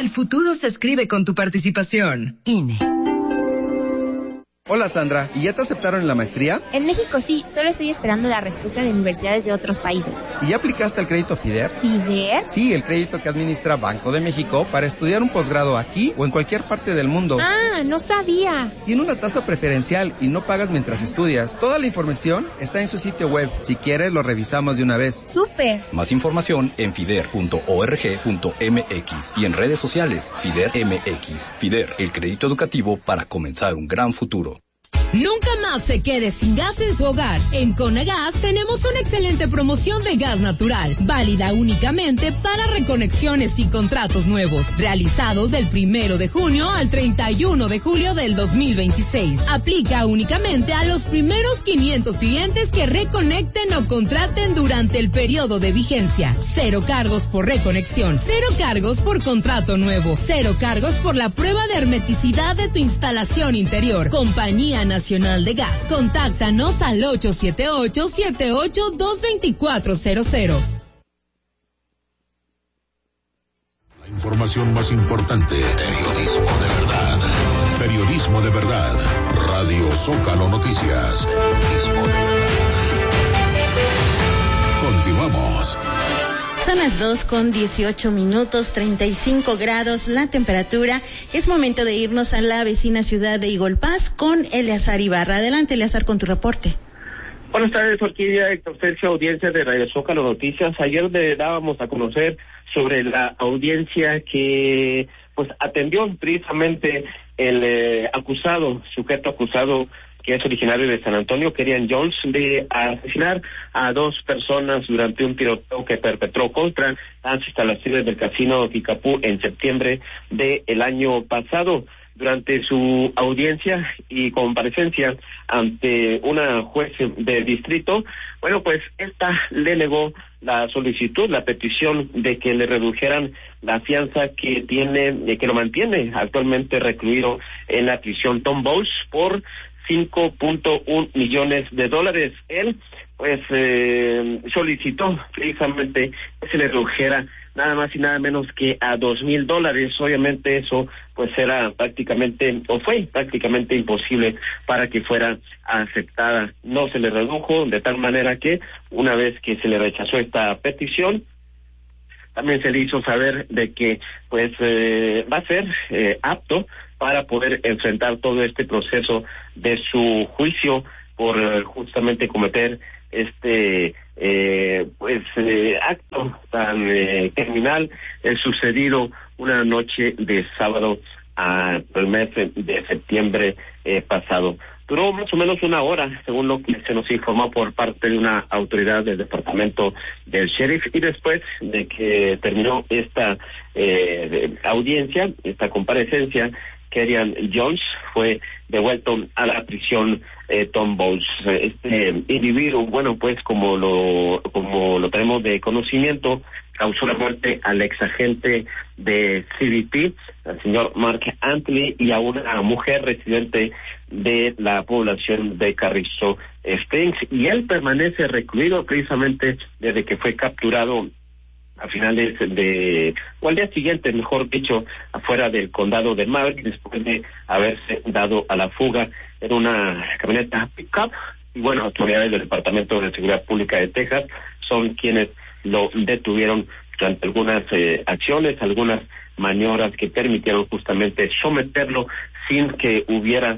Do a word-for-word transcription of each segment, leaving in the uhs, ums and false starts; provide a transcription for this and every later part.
futuro se escribe con tu participación. I N E. Hola Sandra, ¿y ya te aceptaron en la maestría? En México sí, solo estoy esperando la respuesta de universidades de otros países. ¿Y ya aplicaste al crédito FIDER? ¿FIDER? Sí, el crédito que administra Banco de México para estudiar un posgrado aquí o en cualquier parte del mundo. Ah, no sabía. Tiene una tasa preferencial y no pagas mientras estudias. Toda la información está en su sitio web. Si quieres, lo revisamos de una vez. ¡Súper! Más información en fider punto org punto m x y en redes sociales FIDER M X. FIDER, el crédito educativo para comenzar un gran futuro. Nunca más se quede sin gas en su hogar. En Conagas tenemos una excelente promoción de gas natural, válida únicamente para reconexiones y contratos nuevos, realizados del primero de junio al treinta y uno de julio del dos mil veintiséis. Aplica únicamente a los primeros quinientos clientes que reconecten o contraten durante el periodo de vigencia. Cero cargos por reconexión, cero cargos por contrato nuevo, cero cargos por la prueba de hermeticidad de tu instalación interior. Compañía Nacional de Gas. Contáctanos al ocho siete ocho, siete ocho dos, dos cuatro cero cero. La información más importante, periodismo de verdad. Periodismo de verdad. Radio Zócalo Noticias. Periodismo de verdad. Continuamos. Son las dos con dieciocho minutos, treinta y cinco grados la temperatura. Es momento de irnos a la vecina ciudad de Igolpaz con Eleazar Ibarra. Adelante, Eleazar, con tu reporte. Buenas tardes, Orquídea, Héctor Sergio, audiencia de Radio Zócalo Noticias. Ayer le dábamos a conocer sobre la audiencia que pues atendió precisamente el eh, acusado, sujeto acusado, que es originario de San Antonio, Kerian Jones, de asesinar a dos personas durante un tiroteo que perpetró contra las instalaciones del Casino Ticapú en septiembre del año pasado. Durante su audiencia y comparecencia ante una juez de distrito, bueno, pues esta le negó la solicitud, la petición de que le redujeran la fianza que tiene, que lo mantiene actualmente recluido en la prisión Tom Bowles por cinco punto uno millones de dólares. Él, pues, eh, solicitó precisamente que se le redujera nada más y nada menos que a dos mil dólares. Obviamente eso, pues, era prácticamente, o fue prácticamente imposible para que fuera aceptada. No se le redujo, de tal manera que, una vez que se le rechazó esta petición, también se le hizo saber de que, pues, eh, va a ser eh, apto para poder enfrentar todo este proceso de su juicio por eh, justamente cometer este eh, pues eh, acto tan eh, criminal eh, sucedido una noche de sábado al mes de septiembre eh, pasado. Duró más o menos una hora, según lo que se nos informó por parte de una autoridad del departamento del sheriff, y después de que terminó esta eh, audiencia, esta comparecencia, Kerian Jones fue devuelto a la prisión eh, Tom Bowles. Este individuo, bueno, pues como lo como lo tenemos de conocimiento, causó la muerte al ex agente de C B P, al señor Mark Antley, y a una mujer residente de la población de Carrizo Springs, y él permanece recluido precisamente desde que fue capturado a finales de, o al día siguiente, mejor dicho, afuera del condado de Maverick, después de haberse dado a la fuga en una camioneta pick-up. Y bueno, autoridades del Departamento de Seguridad Pública de Texas son quienes lo detuvieron durante algunas eh, acciones, algunas maniobras que permitieron justamente someterlo sin que hubiera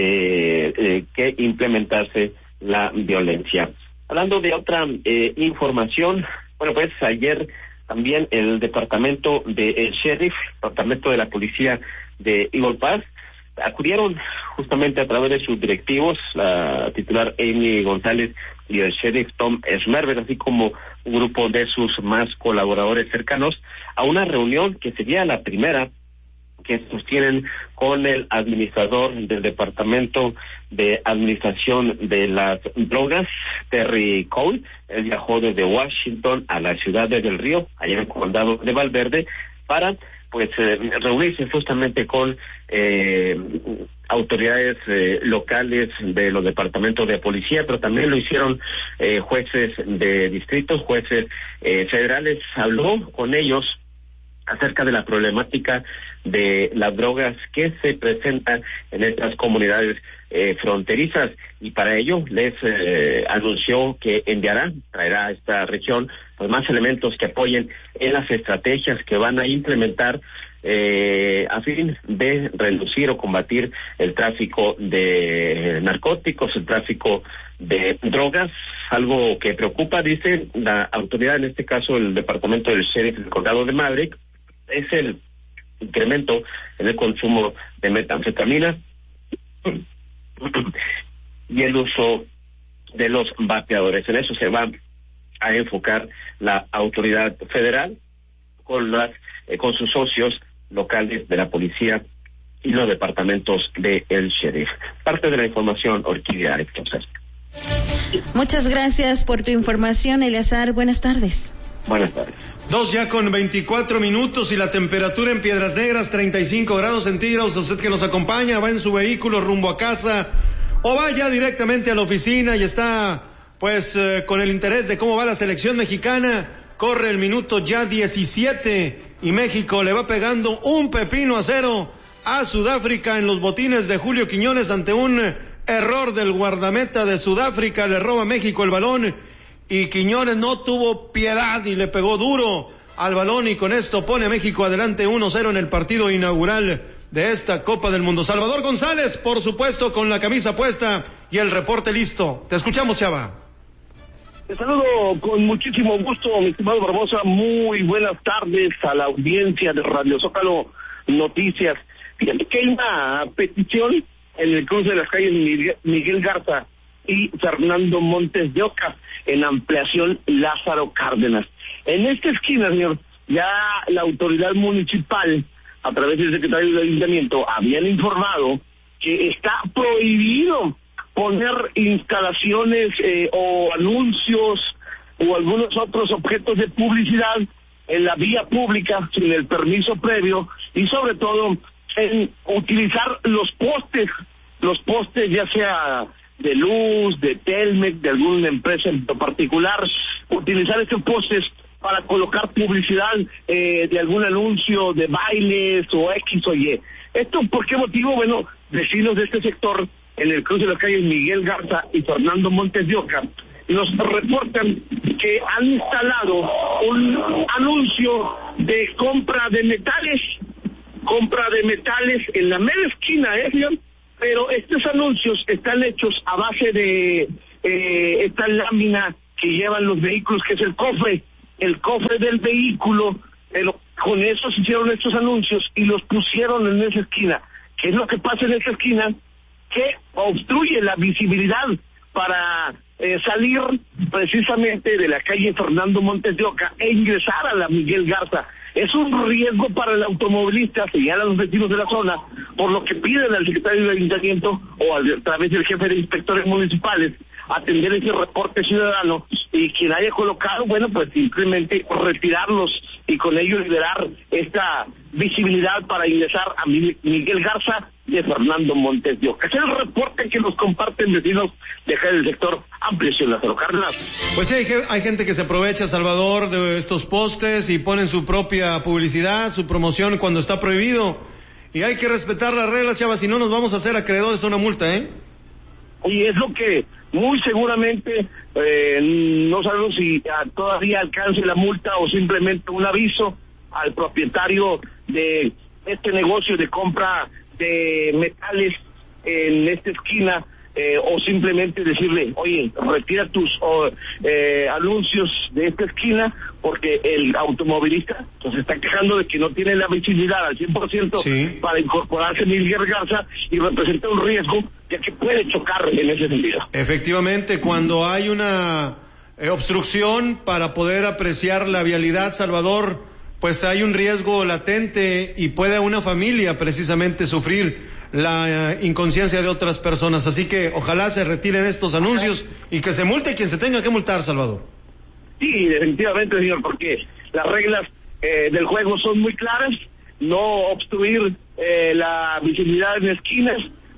eh, eh, que implementarse la violencia. Hablando de otra eh, información, bueno, pues ayer también el departamento de el sheriff, departamento de la policía de Eagle Pass, acudieron justamente a través de sus directivos, la titular Amy González y el sheriff Tom Schmerber, así como un grupo de sus más colaboradores cercanos, a una reunión que sería la primera que sostienen con el administrador del Departamento de Administración de las Drogas, Terry Cole. Él viajó desde Washington a la ciudad de Del Río, allá en el condado de Valverde, para pues eh, reunirse justamente con eh, autoridades eh, locales de los departamentos de policía, pero también lo hicieron eh, jueces de distritos, jueces eh, federales. Habló con ellos acerca de la problemática de las drogas que se presentan en estas comunidades eh, fronterizas, y para ello les eh, anunció que enviará, traerá a esta región pues más elementos que apoyen en las estrategias que van a implementar eh, a fin de reducir o combatir el tráfico de narcóticos, el tráfico de drogas, algo que preocupa, dice la autoridad, en este caso el departamento del sheriff del condado de Maverick, es el incremento en el consumo de metanfetamina y el uso de los vapeadores. En eso se va a enfocar la autoridad federal con las eh, con sus socios locales de la policía y los departamentos del sheriff. Parte de la información, Orquídea, entonces. Muchas gracias por tu información, Eleazar. Buenas tardes. Buenas tardes. Dos ya con veinticuatro minutos y la temperatura en Piedras Negras, treinta y cinco grados centígrados. Usted que nos acompaña, va en su vehículo rumbo a casa o va ya directamente a la oficina y está pues eh, con el interés de cómo va la selección mexicana. Corre el minuto ya diecisiete y México le va pegando un pepino a cero a Sudáfrica en los botines de Julio Quiñones ante un error del guardameta de Sudáfrica. Le roba a México el balón y Quiñones no tuvo piedad y le pegó duro al balón, y con esto pone a México adelante uno cero en el partido inaugural de esta Copa del Mundo. Salvador González, por supuesto, con la camisa puesta y el reporte listo. Te escuchamos, Chava. Te saludo con muchísimo gusto, mi estimado Barbosa. Muy buenas tardes a la audiencia de Radio Zócalo Noticias. Fíjate que hay una petición en el cruce de las calles Miguel, Miguel Garza y Fernando Montes de Oca, en ampliación Lázaro Cárdenas. En esta esquina, señor, ya la autoridad municipal, a través del secretario del ayuntamiento, habían informado que está prohibido poner instalaciones eh, o anuncios o algunos otros objetos de publicidad en la vía pública sin el permiso previo, y sobre todo en utilizar los postes, los postes ya sea de luz, de Telmex, de alguna empresa en particular, utilizar estos postes para colocar publicidad eh, de algún anuncio de bailes o X o Y. ¿Esto por qué motivo? Bueno, vecinos de este sector, en el cruce de las calles Miguel Garza y Fernando Montes de Oca, nos reportan que han instalado un anuncio de compra de metales, compra de metales en la mera esquina, ¿eh, señor? Pero estos anuncios están hechos a base de eh, esta lámina que llevan los vehículos, que es el cofre, el cofre del vehículo. Pero con eso se hicieron estos anuncios y los pusieron en esa esquina. ¿Qué es lo que pasa en esa esquina? Que obstruye la visibilidad para eh, salir precisamente de la calle Fernando Montes de Oca e ingresar a la Miguel Garza. Es un riesgo para el automovilista, señalan los vecinos de la zona, por lo que piden al secretario del ayuntamiento o a través del jefe de inspectores municipales atender ese reporte ciudadano, y quien haya colocado, bueno, pues simplemente retirarlos y con ello liberar esta visibilidad para ingresar a Miguel Garza de Fernando Montes de Oca. Es el reporte que nos comparten vecinos de acá del sector amplio en Lázaro Cárdenas. Pues sí, hay, hay gente que se aprovecha, Salvador, de estos postes y ponen su propia publicidad, su promoción cuando está prohibido. Y hay que respetar las reglas, Chava, si no nos vamos a hacer acreedores a una multa, ¿eh? Y es lo que muy seguramente, eh, no sabemos si todavía alcance la multa o simplemente un aviso al propietario de este negocio de compra de metales en esta esquina, eh, o simplemente decirle, oye, retira tus oh, eh, anuncios de esta esquina, porque el automovilista pues, se está quejando de que no tiene la visibilidad al cien por ciento sí. para incorporarse en Miguel Garza, y representa un riesgo, ya que puede chocar en ese sentido. Efectivamente, cuando hay una eh, obstrucción para poder apreciar la vialidad, Salvador, pues hay un riesgo latente y puede una familia precisamente sufrir la uh, inconsciencia de otras personas. Así que ojalá se retiren estos anuncios y que se multe quien se tenga que multar, Salvador. Sí, definitivamente, señor, porque las reglas eh, del juego son muy claras: no obstruir eh, la visibilidad en esquinas,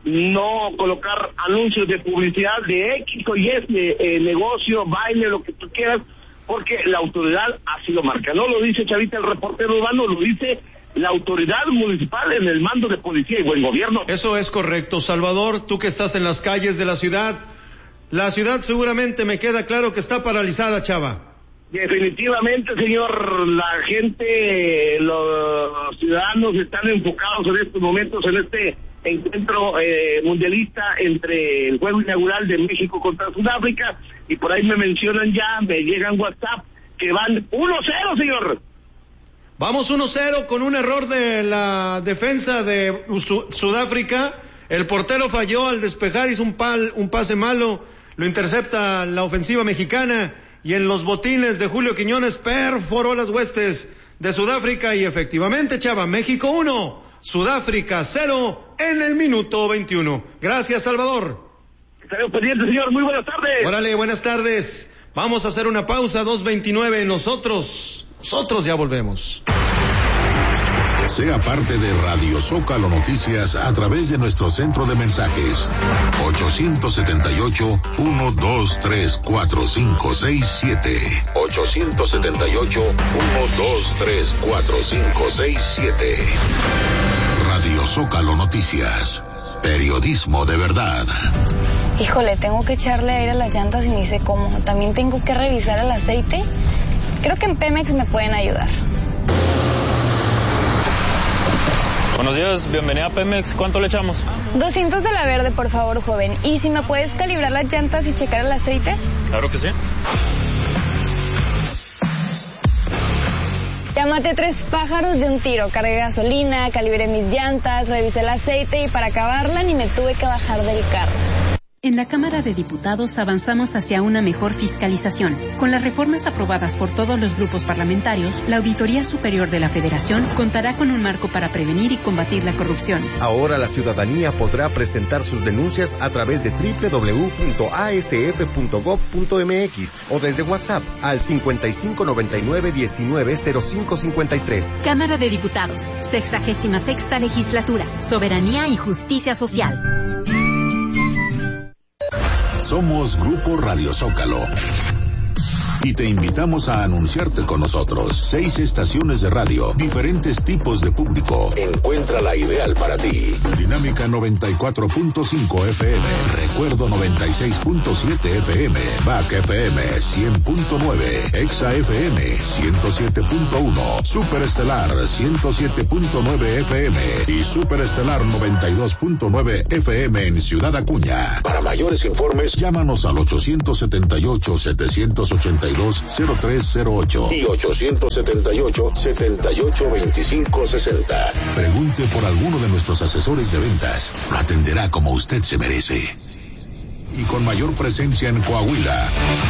no colocar anuncios de publicidad de X o Y, de eh, negocio, baile, lo que tú quieras, porque la autoridad así lo marca. No lo dice Chavita el reportero urbano, lo dice la autoridad municipal en el mando de policía y buen gobierno. Eso es correcto, Salvador, tú que estás en las calles de la ciudad, la ciudad seguramente me queda claro que está paralizada, Chava. Definitivamente, señor, la gente, los ciudadanos están enfocados en estos momentos en este encuentro eh, mundialista entre el juego inaugural de México contra Sudáfrica, y por ahí me mencionan ya, me llegan WhatsApp que van uno cero, señor. Vamos uno cero con un error de la defensa de Sudáfrica. El portero falló al despejar, hizo un, pal, un pase malo, lo intercepta la ofensiva mexicana, y en los botines de Julio Quiñones perforó las huestes de Sudáfrica, y efectivamente, Chava, México uno, Sudáfrica cero en el minuto veintiuno. Gracias, Salvador. Estaremos pendientes, señor. Muy buenas tardes. Órale, buenas tardes. Vamos a hacer una pausa, dos veintinueve. Nosotros, nosotros ya volvemos. Sea parte de Radio Zócalo Noticias a través de nuestro centro de mensajes ochocientos setenta y ocho, ciento veintitrés, cuarenta y cinco sesenta y siete ochocientos setenta y ocho, ciento veintitrés, cuarenta y cinco sesenta y siete. Radio Zócalo Noticias, periodismo de verdad. Híjole, tengo que echarle aire a las llantas y ni sé cómo. También tengo que revisar el aceite. Creo que en Pemex me pueden ayudar. Buenos días, bienvenida a Pemex. ¿Cuánto le echamos? doscientos de la verde, por favor, joven. ¿Y si me puedes calibrar las llantas y checar el aceite? Claro que sí. Ya maté tres pájaros de un tiro. Cargué gasolina, calibré mis llantas, revisé el aceite y para acabarla ni me tuve que bajar del carro. En la Cámara de Diputados avanzamos hacia una mejor fiscalización. Con las reformas aprobadas por todos los grupos parlamentarios, la Auditoría Superior de la Federación contará con un marco para prevenir y combatir la corrupción. Ahora la ciudadanía podrá presentar sus denuncias a través de doble u doble u doble u punto a s f punto gob punto m x o desde WhatsApp al cincuenta y cinco noventa y nueve diecinueve cero cinco cincuenta y tres. Cámara de Diputados, sexagésima sexta legislatura, soberanía y justicia social. Somos Grupo Radio Zócalo y te invitamos a anunciarte con nosotros. Seis estaciones de radio, diferentes tipos de público. Encuentra la ideal para ti. Dinámica noventa y cuatro punto cinco F M, Recuerdo noventa y seis punto siete F M, B A C F M cien punto nueve, Exa F M ciento siete punto uno, Superestelar ciento siete punto nueve F M y Superestelar noventa y dos punto nueve F M en Ciudad Acuña. Para mayores informes, llámanos al ochocientos setenta y ocho, setecientos ochenta y dos, cero tres cero ocho y ochocientos setenta y ocho, setenta y ocho, veinticinco sesenta. Pregunte por alguno de nuestros asesores de ventas. Lo atenderá como usted se merece. Y con mayor presencia en Coahuila.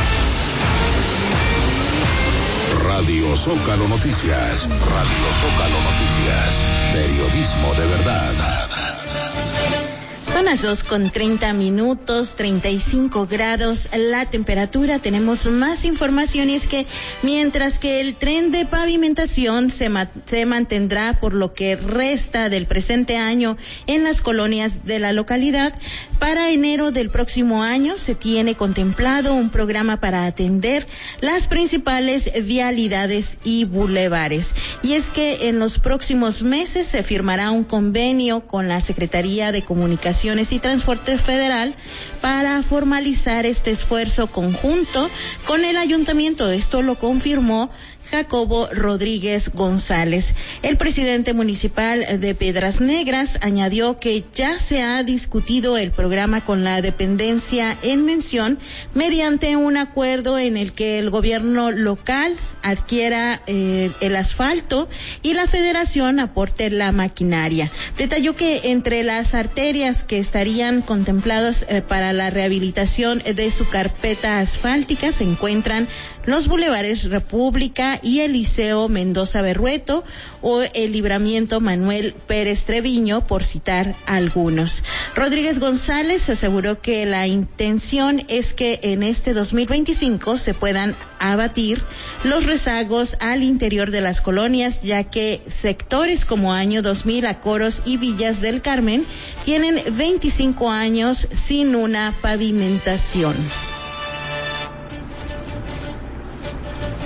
Radio Zócalo Noticias. Radio Zócalo Noticias. Periodismo de verdad. Son las dos con treinta minutos, treinta y cinco grados la temperatura. Tenemos más información y es que mientras que el tren de pavimentación se, ma- se mantendrá por lo que resta del presente año en las colonias de la localidad, para enero del próximo año se tiene contemplado un programa para atender las principales vialidades y bulevares. Y es que en los próximos meses se firmará un convenio con la Secretaría de Comunicaciones y Transporte Federal para formalizar este esfuerzo conjunto con el ayuntamiento. Esto lo confirmó Jacobo Rodríguez González. El presidente municipal de Piedras Negras añadió que ya se ha discutido el programa con la dependencia en mención mediante un acuerdo en el que el gobierno local adquiera eh, el asfalto y la federación aporte la maquinaria. Detalló que entre las arterias que estarían contempladas eh, para la rehabilitación de su carpeta asfáltica se encuentran los bulevares República y Eliseo Mendoza Berrueto o el Libramiento Manuel Pérez Treviño, por citar algunos. Rodríguez González aseguró que la intención es que en este dos mil veinticinco se puedan abatir los rezagos al interior de las colonias, ya que sectores como Año dos mil, Acoros y Villas del Carmen tienen veinticinco años sin una pavimentación.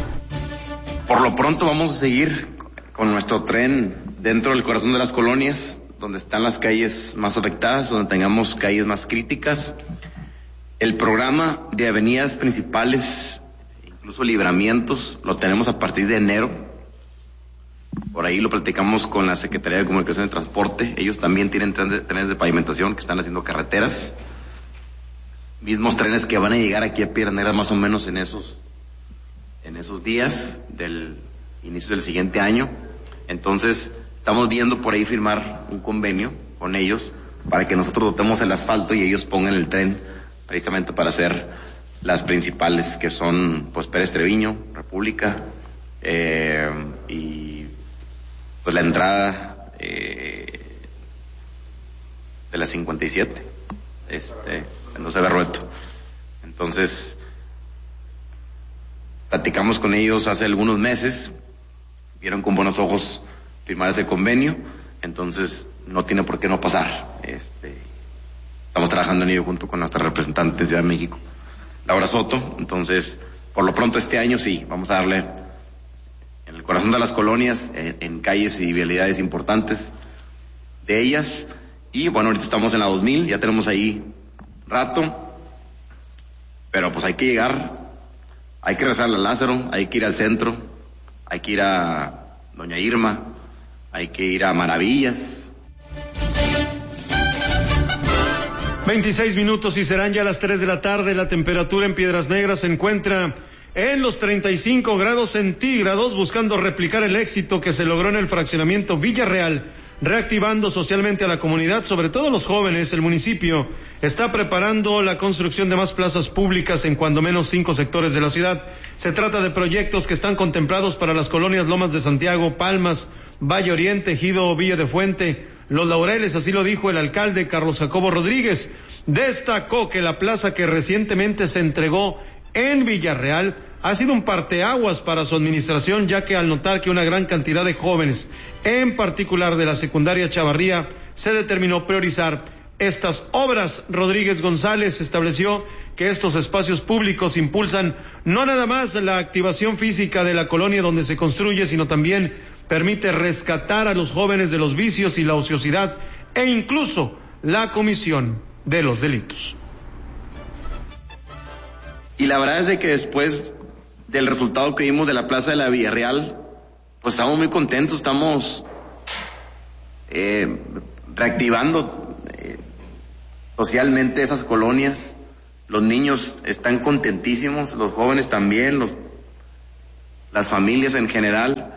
lo pronto vamos a seguir con nuestro tren dentro del corazón de las colonias, donde están las calles más afectadas, donde tengamos calles más críticas. El programa de avenidas principales, incluso libramientos, lo tenemos a partir de enero. Por ahí lo platicamos con la Secretaría de Comunicación y Transporte. Ellos también tienen trenes de, de pavimentación que están haciendo carreteras. Mismos trenes que van a llegar aquí a Piedras Negras más o menos en esos, en esos días del inicio del siguiente año. Entonces, estamos viendo por ahí firmar un convenio con ellos para que nosotros dotemos el asfalto y ellos pongan el tren precisamente para hacer las principales, que son pues Pérez Treviño, República, eh, y pues la entrada eh, de la cincuenta y siete, este, no se ve Berrueto. Entonces, platicamos con ellos hace algunos meses, vieron con buenos ojos firmar ese convenio, entonces no tiene por qué no pasar. Este, estamos trabajando en ello junto con nuestra representante de Ciudad de México, Laura Soto. Entonces, por lo pronto este año sí, vamos a darle en el corazón de las colonias, en, en calles y vialidades importantes de ellas. Y bueno, ahorita estamos en la dos mil, ya tenemos ahí rato, pero pues hay que llegar, hay que rezarle a Lázaro, hay que ir al centro, hay que ir a Doña Irma, hay que ir a Maravillas. veintiséis minutos y serán ya las tres de la tarde. La temperatura en Piedras Negras se encuentra en los treinta y cinco grados centígrados, buscando replicar el éxito que se logró en el fraccionamiento Villarreal, reactivando socialmente a la comunidad, sobre todo los jóvenes. El municipio está preparando la construcción de más plazas públicas en cuando menos cinco sectores de la ciudad. Se trata de proyectos que están contemplados para las colonias Lomas de Santiago, Palmas, Valle Oriente, Ejido, Villa de Fuente, Los Laureles. Así lo dijo el alcalde Carlos Jacobo Rodríguez. Destacó que la plaza que recientemente se entregó en Villarreal ha sido un parteaguas para su administración, ya que al notar que una gran cantidad de jóvenes, en particular de la secundaria Chavarría, se determinó priorizar estas obras. Rodríguez González estableció que estos espacios públicos impulsan no nada más la activación física de la colonia donde se construye, sino también permite rescatar a los jóvenes de los vicios y la ociosidad e incluso la comisión de los delitos. Y la verdad es de que después del resultado que vimos de la Plaza de la Villarreal, pues estamos muy contentos, estamos eh, reactivando eh, socialmente esas colonias. Los niños están contentísimos, los jóvenes también, los, las familias en general.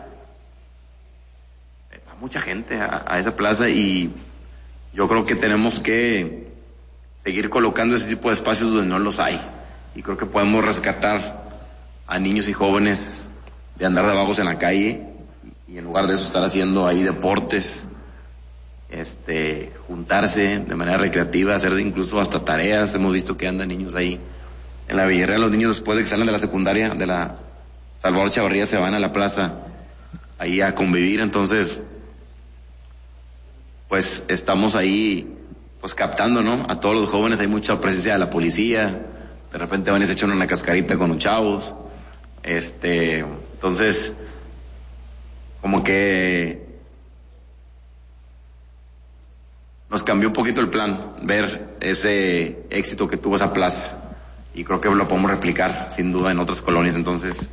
Va mucha gente a, a esa plaza y yo creo que tenemos que seguir colocando ese tipo de espacios donde no los hay. Y creo que podemos rescatar a niños y jóvenes de andar de vagos en la calle y, y en lugar de eso estar haciendo ahí deportes, este, juntarse de manera recreativa, hacer incluso hasta tareas. Hemos visto que andan niños ahí en la Villarreal. Los niños después de que salen de la secundaria de la Salvador Chavarría se van a la plaza ahí a convivir. Entonces, pues estamos ahí pues captando, ¿no?, a todos los jóvenes. Hay mucha presencia de la policía, de repente van y se echan una cascarita con los chavos, este, entonces, como que nos cambió un poquito el plan, ver ese éxito que tuvo esa plaza, y creo que lo podemos replicar, sin duda, en otras colonias. Entonces,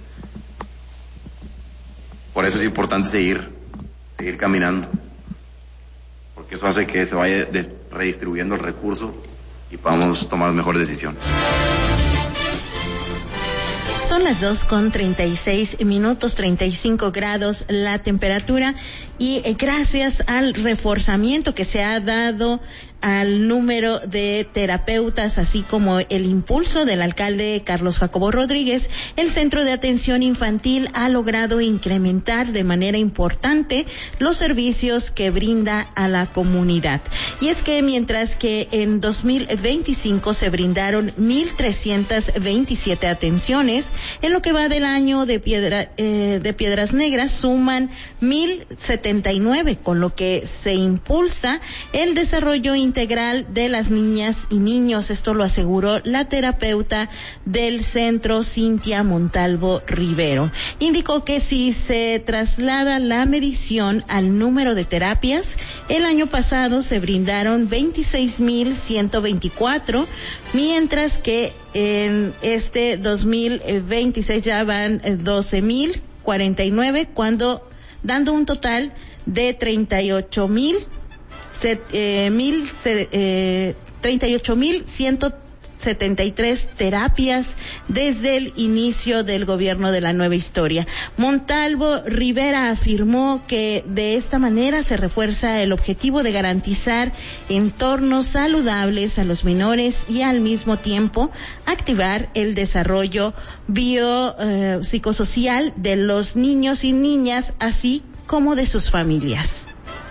por eso es importante seguir, seguir caminando, porque eso hace que se vaya de, redistribuyendo el recurso y podamos tomar mejores decisiones. Son las dos con treinta y seis minutos, treinta y cinco grados la temperatura, y eh, gracias al reforzamiento que se ha dado al número de terapeutas, así como el impulso del alcalde Carlos Jacobo Rodríguez, el Centro de Atención Infantil ha logrado incrementar de manera importante los servicios que brinda a la comunidad. Y es que mientras que en dos mil veinticinco se brindaron mil trescientas veintisiete atenciones, en lo que va del año de, piedra, eh, de Piedras Negras suman mil setenta y nueve, con lo que se impulsa el desarrollo integral integral de las niñas y niños. Esto lo aseguró la terapeuta del centro, Cintia Montalvo Rivero. Indicó que si se traslada la medición al número de terapias, el año pasado se brindaron veintiséis mil ciento veinticuatro, mientras que en este dos mil veintiséis ya van doce mil cuarenta y nueve, cuando dando un total de treinta y ocho mil ciento setenta y tres terapias desde el inicio del gobierno de la nueva historia. Montalvo Rivera afirmó que de esta manera se refuerza el objetivo de garantizar entornos saludables a los menores y al mismo tiempo activar el desarrollo biopsicosocial eh, de los niños y niñas, así como de sus familias.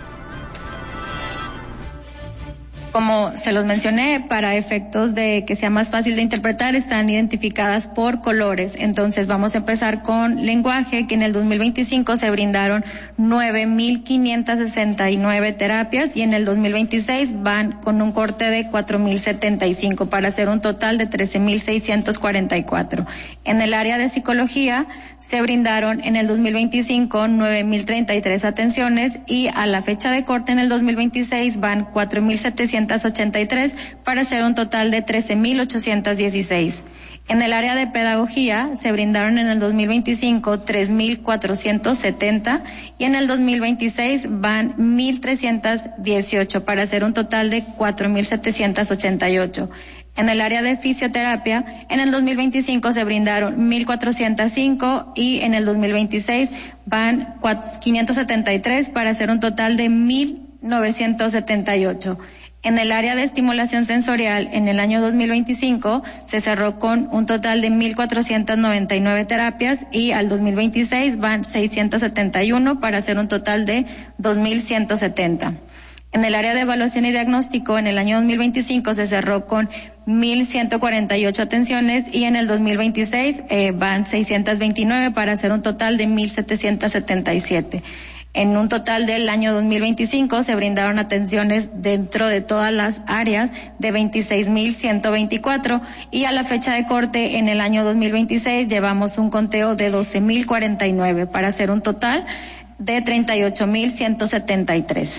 Como se los mencioné, para efectos de que sea más fácil de interpretar, están identificadas por colores. Entonces vamos a empezar con lenguaje, que en el dos mil veinticinco se brindaron nueve mil quinientas sesenta y nueve terapias y en el dos mil veintiséis van con un corte de cuatro mil setenta y cinco para hacer un total de trece mil seiscientos cuarenta y cuatro. En el área de psicología se brindaron en el dos mil veinticinco nueve mil treinta y tres atenciones y a la fecha de corte en el dos mil veintiséis van cuatro mil setecientos ochenta y tres para hacer un total de trece mil ochocientos dieciséis. En el área de pedagogía se brindaron en el dos mil veinticinco tres mil cuatrocientos setenta y en el dos mil veintiséis van mil trescientos dieciocho para hacer un total de cuatro mil setecientos ochenta y ocho. En el área de fisioterapia, en el dos mil veinticinco se brindaron mil cuatrocientos cinco y en el dos mil veintiséis van quinientos setenta y tres para hacer un total de mil novecientos setenta y ocho. En el área de estimulación sensorial, en el año dos mil veinticinco se cerró con un total de mil cuatrocientas noventa y nueve terapias y al dos mil veintiséis van seiscientos setenta y uno para hacer un total de dos mil ciento setenta. En el área de evaluación y diagnóstico, en el año dos mil veinticinco se cerró con mil ciento cuarenta y ocho atenciones y en el dos mil veintiséis eh, van seiscientos veintinueve para hacer un total de mil setecientos setenta y siete. En un total del año dos mil veinticinco se brindaron atenciones dentro de todas las áreas de veintiséis mil ciento veinticuatro y a la fecha de corte en el año dos mil veintiséis llevamos un conteo de doce mil cuarenta y nueve para hacer un total de treinta y ocho mil ciento setenta y tres.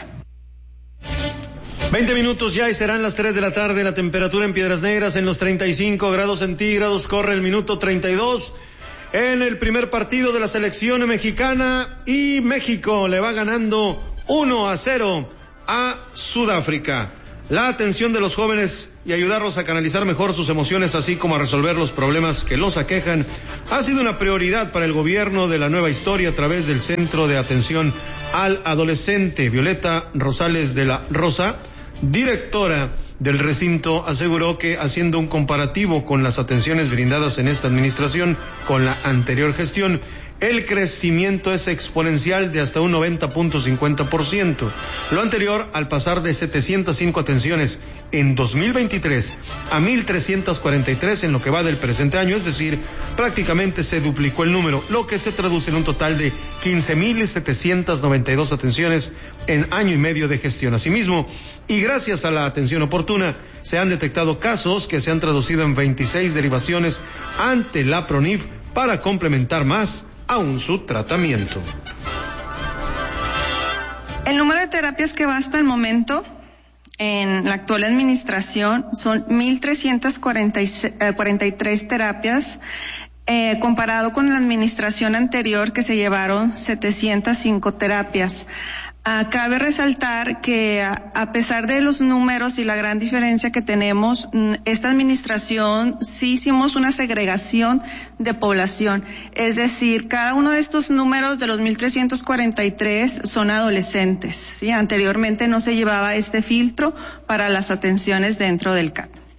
veinte minutos ya y serán las tres de la tarde. La temperatura en Piedras Negras en los treinta y cinco grados centígrados. Corre el minuto treinta y dos. En el primer partido de la selección mexicana y México le va ganando uno a cero a Sudáfrica. La atención de los jóvenes y ayudarlos a canalizar mejor sus emociones, así como a resolver los problemas que los aquejan, ha sido una prioridad para el gobierno de la nueva historia a través del Centro de Atención al Adolescente. Violeta Rosales de la Rosa, directora del recinto, aseguró que haciendo un comparativo con las atenciones brindadas en esta administración con la anterior gestión, el crecimiento es exponencial de hasta un noventa punto cincuenta por ciento. Lo anterior al pasar de setecientas cinco atenciones en dos mil veintitrés a mil trescientos cuarenta y tres en lo que va del presente año, es decir, prácticamente se duplicó el número, lo que se traduce en un total de quince mil setecientos noventa y dos atenciones en año y medio de gestión. Asimismo, y gracias a la atención oportuna, se han detectado casos que se han traducido en veintiséis derivaciones ante la PRONIF para complementar más aún su tratamiento. El número de terapias que va hasta el momento en la actual administración son mil trescientas cuarenta y tres terapias, eh, comparado con la administración anterior que se llevaron setecientas cinco terapias. Ah, cabe resaltar que a, a pesar de los números y la gran diferencia que tenemos, esta administración sí hicimos una segregación de población. Es decir, cada uno de estos números de los mil trescientos cuarenta y tres son adolescentes, ¿sí? Anteriormente no se llevaba este filtro para las atenciones dentro del C A T.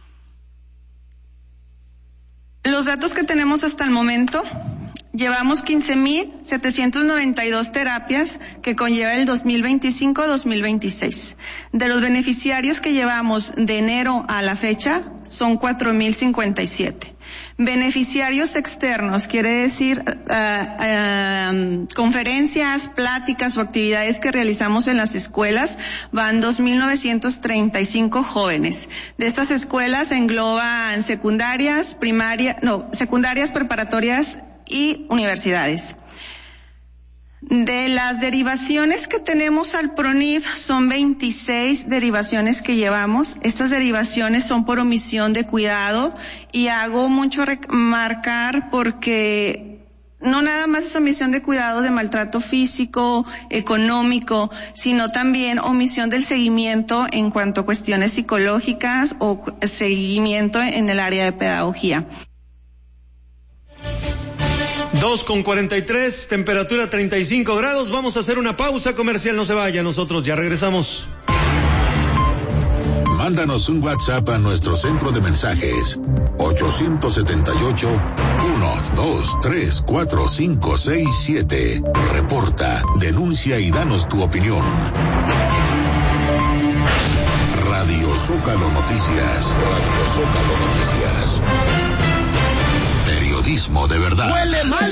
Los datos que tenemos hasta el momento: llevamos quince mil setecientos noventa y dos terapias que conlleva el dos mil veinticinco a dos mil veintiséis. De los beneficiarios que llevamos de enero a la fecha, son cuatro mil cincuenta y siete. Beneficiarios externos, quiere decir uh, uh, conferencias, pláticas o actividades que realizamos en las escuelas, van dos mil novecientos treinta y cinco jóvenes. De estas escuelas engloban secundarias, primarias, no, secundarias, preparatorias y universidades. De las derivaciones que tenemos al PRONIF, son veintiséis derivaciones que llevamos. Estas derivaciones son por omisión de cuidado y hago mucho remarcar porque no nada más es omisión de cuidado de maltrato físico, económico, sino también omisión del seguimiento en cuanto a cuestiones psicológicas o seguimiento en el área de pedagogía. Dos con cuarenta y tres, temperatura treinta y cinco grados. Vamos a hacer una pausa comercial, no se vaya, nosotros ya regresamos. Mándanos un WhatsApp a nuestro centro de mensajes ocho siete ocho, uno, dos, tres, cuatro, cinco, seis, siete. Reporta, denuncia y danos tu opinión. Radio Zócalo Noticias. Radio Zócalo Noticias. Periodismo de verdad. Huele mal.